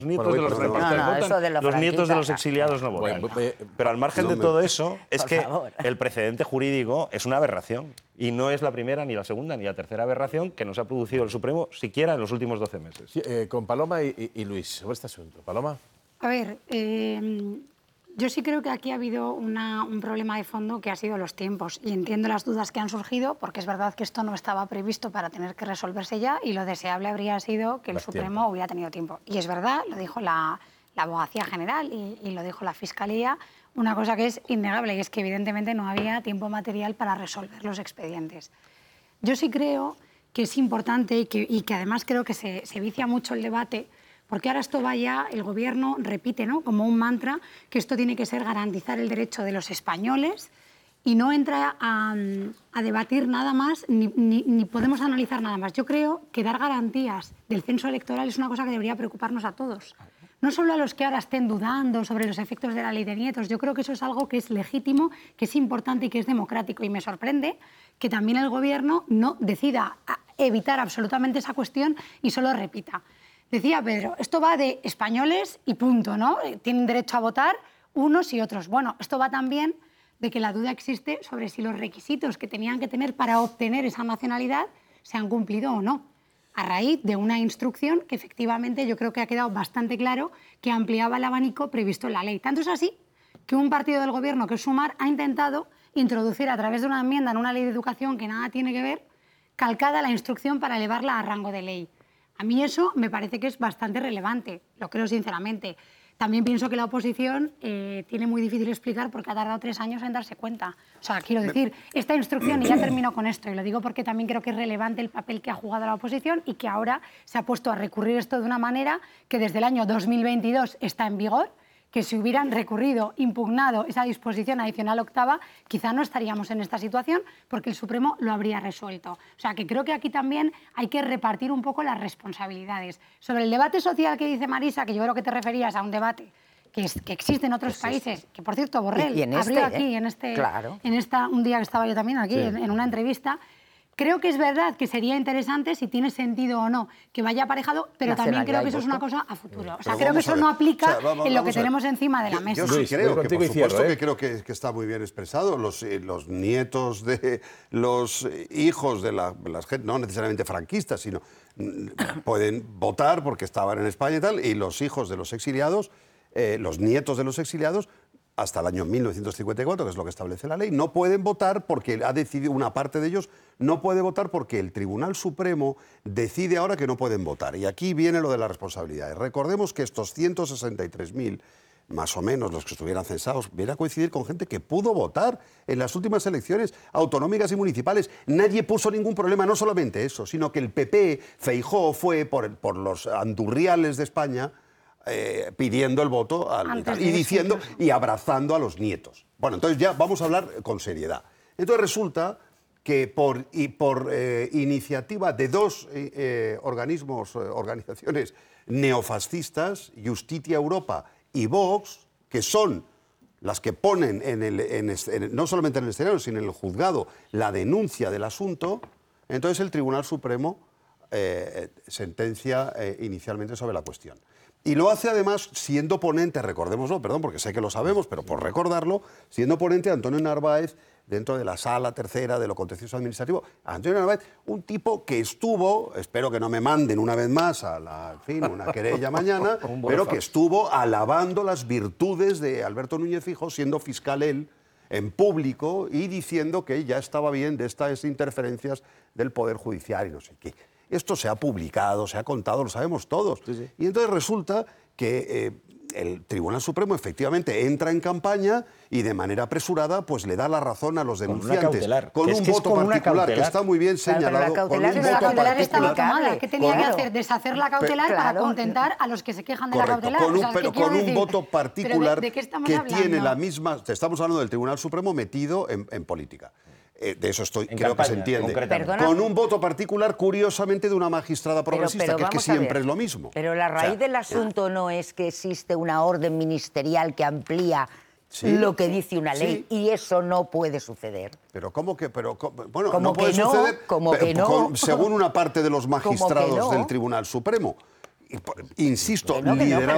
nietos de los franquistas votan, los nietos de los exiliados no votan. Pero al margen de todo eso, es que el precedente jurídico es una aberración. Y no es la primera, ni la segunda, ni la tercera aberración que nos ha producido el Supremo, siquiera en los últimos 12 meses. Sí, con Paloma y Luis, sobre este asunto. Paloma. A ver, yo sí creo que aquí ha habido un problema de fondo que ha sido los tiempos. Y entiendo las dudas que han surgido, porque es verdad que esto no estaba previsto para tener que resolverse ya, y lo deseable habría sido que el Supremo hubiera tenido tiempo. Y es verdad, lo dijo la Abogacía General y lo dijo la Fiscalía, una cosa que es innegable, y es que evidentemente no había tiempo material para resolver los expedientes. Yo sí creo que es importante y que además creo que se vicia mucho el debate, porque ahora esto va ya, el Gobierno repite, ¿no?, como un mantra, que esto tiene que ser garantizar el derecho de los españoles, y no entra a debatir nada más, ni podemos analizar nada más. Yo creo que dar garantías del censo electoral es una cosa que debería preocuparnos a todos. No solo a los que ahora estén dudando sobre los efectos de la ley de nietos. Yo creo que eso es algo que es legítimo, que es importante y que es democrático. Y me sorprende que también el Gobierno no decida evitar absolutamente esa cuestión y solo repita. Decía Pedro, esto va de españoles y punto, ¿no? Tienen derecho a votar unos y otros. Bueno, esto va también de que la duda existe sobre si los requisitos que tenían que tener para obtener esa nacionalidad se han cumplido o no, a raíz de una instrucción que efectivamente yo creo que ha quedado bastante claro que ampliaba el abanico previsto en la ley. Tanto es así que un partido del Gobierno, que es Sumar, ha intentado introducir a través de una enmienda en una ley de educación que nada tiene que ver, calcada la instrucción para elevarla a rango de ley. A mí eso me parece que es bastante relevante, lo creo sinceramente. También pienso que la oposición tiene muy difícil explicar porque ha tardado 3 años en darse cuenta. O sea, quiero decir, esta instrucción, y ya termino con esto, y lo digo porque también creo que es relevante el papel que ha jugado la oposición y que ahora se ha puesto a recurrir esto de una manera que desde el año 2022 está en vigor, que si hubieran recurrido, impugnado esa disposición adicional octava, quizá no estaríamos en esta situación porque el Supremo lo habría resuelto. O sea, que creo que aquí también hay que repartir un poco las responsabilidades. Sobre el debate social que dice Marisa, que yo creo que te referías a un debate que existe en otros países, que por cierto Borrell abrió aquí un día que estaba yo también aquí en una entrevista. Creo que es verdad que sería interesante, si tiene sentido o no, que vaya aparejado, pero también creo que eso es una cosa a futuro. O sea, creo que eso no aplica en lo que tenemos encima de la mesa. Yo sí creo que, por supuesto, que creo que está muy bien expresado. Los nietos de los hijos de las gente, no necesariamente franquistas, sino pueden votar porque estaban en España y tal, y los hijos de los exiliados, los nietos de los exiliados, hasta el año 1954, que es lo que establece la ley, no pueden votar porque ha decidido, una parte de ellos no puede votar porque el Tribunal Supremo decide ahora que no pueden votar. Y aquí viene lo de las responsabilidades. Recordemos que estos 163.000, más o menos los que estuvieran censados, viene a coincidir con gente que pudo votar en las últimas elecciones autonómicas y municipales. Nadie puso ningún problema, no solamente eso, sino que el PP, Feijóo, fue por los andurriales de España, pidiendo el voto y diciendo y abrazando a los nietos. Bueno, entonces ya vamos a hablar con seriedad. Entonces resulta que por iniciativa de dos organizaciones neofascistas, Justitia Europa y Vox, que son las que ponen no solamente en el escenario, sino en el juzgado, la denuncia del asunto, entonces el Tribunal Supremo sentencia inicialmente sobre la cuestión. Y lo hace además siendo ponente, recordémoslo, perdón, porque sé que lo sabemos, pero por recordarlo, siendo ponente Antonio Narváez dentro de la Sala Tercera de lo Contencioso Administrativo. Antonio Narváez, un tipo que estuvo, espero que no me manden una vez más una querella mañana, pero que estuvo alabando las virtudes de Alberto Núñez Feijóo, siendo fiscal él, en público, y diciendo que ya estaba bien de estas interferencias del Poder Judicial y no sé qué. Esto se ha publicado, se ha contado, lo sabemos todos. Sí, sí. Y entonces resulta que el Tribunal Supremo efectivamente entra en campaña y de manera apresurada pues le da la razón a los denunciantes. Con un voto particular, que está muy bien señalado. Pero la cautelar estaba tomada. ¿Qué tenía que hacer? Deshacer la cautelar para contentar a los que se quejan de la cautelar. Pero con un voto particular que tiene la misma... Estamos hablando del Tribunal Supremo metido en política. De eso creo que se entiende. Con un voto particular, curiosamente, de una magistrada progresista, que es que siempre es lo mismo. Pero la raíz del asunto no es que existe una orden ministerial que amplía lo que dice una ley, y eso no puede suceder. Pero ¿cómo que? Bueno, no puede suceder, según una parte de los magistrados del Tribunal Supremo. Insisto, liderado